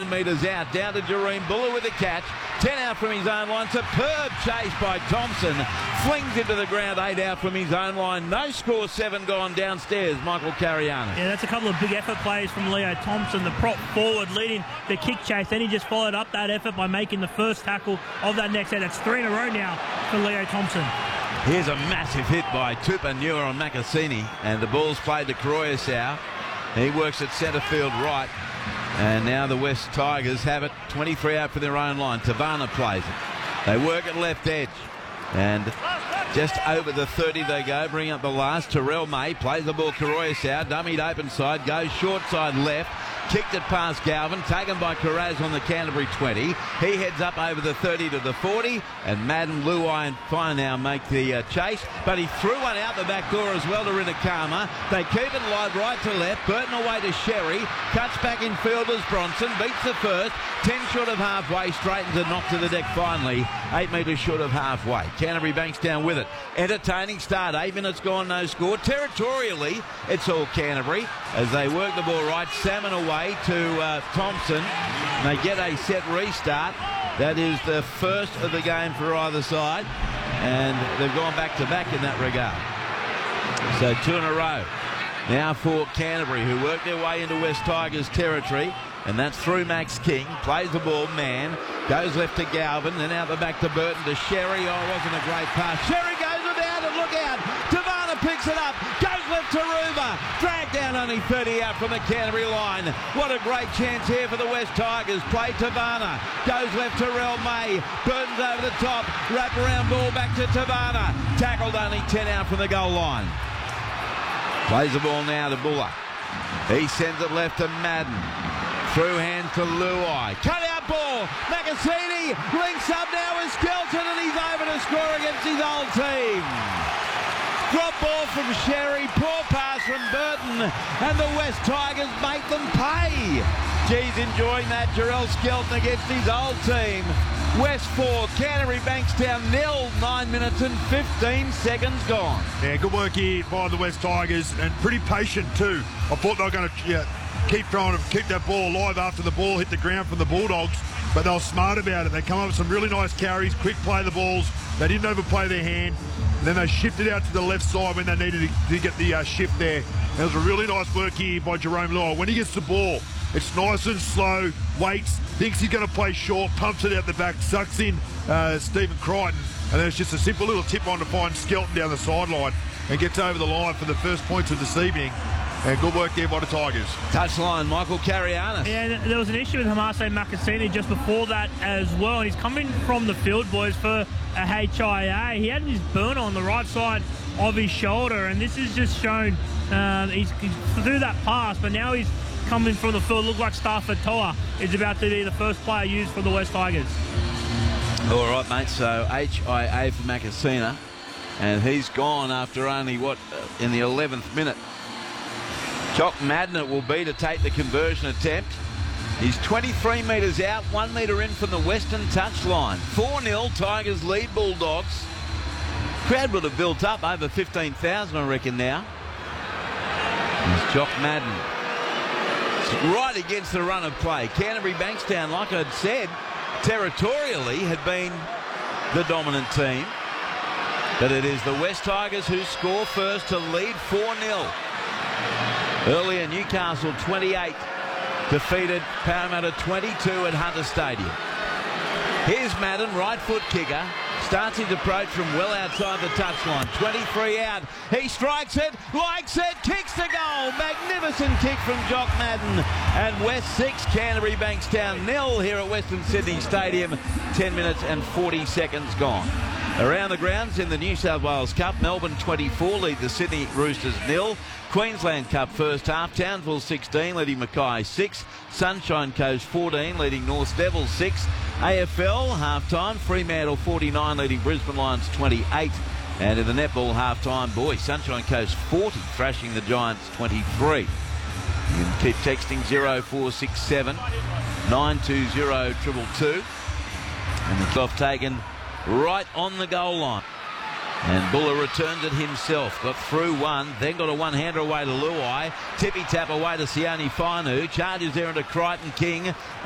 11 metres out. Down to Jareem Buller with the catch. 10 out from his own line. Superb chase by Thompson. Flings into the ground. 8 out from his own line. No score. 7 gone downstairs. Michael Carianis. Yeah, that's a couple of big effort plays from Leo Thompson, the prop forward leading the kick chase. Then he just followed up that effort by making the first tackle of that next set. That's 3 in a row now for Leo Thompson. Here's a massive hit by Tupanua on Makasini, and the ball's played to Koroyasau. He works at centre field right, and now the West Tigers have it. 23 out for their own line. Tavana plays it. They work at left edge, and just over the 30 they go, bring up the last. Terrell May plays the ball. Koroyasau, dummied open side, goes short side left. Kicked it past Galvin, taken by Carraz on the Canterbury 20. He heads up over the 30 to the 40, and Madden, Luai and Finau make the chase, but he threw one out the back door as well to Rinakama. They keep it live right to left. Burton away to Sherry, cuts back in field as Bronson, beats the first, 10 short of halfway, straightens and knocks to the deck finally, 8 metres short of halfway. Canterbury Bankstown with it. Entertaining start, 8 minutes gone, no score. Territorially, it's all Canterbury as they work the ball right. Salmon away to Thompson. They get a set restart. That is the first of the game for either side, and they've gone back to back in that regard. So 2 in a row now for Canterbury, who work their way into West Tigers territory, and that's through Max King. Plays the ball, man, goes left to Galvin, then out the back to Burton to Sherry. Oh, it wasn't a great pass. Sherry goes without it, look out. Tavana picks it up, goes left to Ruba, dragged down only 30 out from the Canterbury line. What a great chance here for the West Tigers. Play Tavana, goes left to Rel May, Burton's over the top, wrap around ball back to Tavana, tackled only 10 out from the goal line. Plays the ball now to Buller. He sends it left to Madden. Through hands to Luai. Cut out ball. Makasini links up now with Skelton, and he's over to score against his old team. Drop ball from Sherry. Poor pass from Burton. And the West Tigers make them pay. Geez, enjoying that. Jarrell Skelton against his old team. West 4, Canterbury Bankstown 0, 9 minutes and 15 seconds gone. Yeah, good work here by the West Tigers, and pretty patient too. I thought they were going to keep trying to keep that ball alive after the ball hit the ground from the Bulldogs, but they were smart about it. They come up with some really nice carries, quick play the balls. They didn't overplay their hand. And then they shifted out to the left side when they needed to get the shift there. It was a really nice work here by Jerome Luai. When he gets the ball, it's nice and slow, waits, thinks he's going to play short, pumps it out the back, sucks in Stephen Crichton, and then it's just a simple little tip on to find Skelton down the sideline and gets over the line for the first points of this evening. And good work there by the Tigers. Touchline, Michael Carianis. Yeah, there was an issue with Hamase Makasini just before that as well, and he's coming from the field, boys, for a HIA. He had his burn on the right side of his shoulder, and this is just shown he's through that pass, but now he's coming from the field. Look like Stafford Toa is about to be the first player used for the West Tigers. All right, mate, so HIA for Makasina, and he's gone after only, in the 11th minute. Jock Madden it will be to take the conversion attempt. He's 23 metres out, 1 metre in from the western touchline. 4-0, Tigers lead Bulldogs. Crowd would have built up over 15,000, I reckon, now. There's Jock Madden. It's right against the run of play. Canterbury Bankstown, like I'd said, territorially had been the dominant team. But it is the West Tigers who score first to lead 4-0. Earlier, Newcastle 28 defeated Parramatta 22 at Hunter Stadium. Here's Madden, right foot kicker. Starts his approach from well outside the touchline. 23 out. He strikes it, likes it, kicks the goal. Magnificent kick from Jock Madden. And West 6, Canterbury Bankstown 0 here at Western Sydney Stadium. 10 minutes and 40 seconds gone. Around the grounds in the New South Wales Cup, Melbourne 24 lead the Sydney Roosters 0. Queensland Cup first half, Townsville 16 leading Mackay 6. Sunshine Coast 14 leading North Devils 6. AFL half-time, Fremantle 49 leading Brisbane Lions 28. And in the netball half-time, boys, Sunshine Coast 40 thrashing the Giants 23. You can keep texting 0467 920 222. And the kickoff taken right on the goal line. And Buller returns it himself. Got through one, then got a one-hander away to Luai. Tippy-tap away to Sione Fainu. Charges there into Crichton King.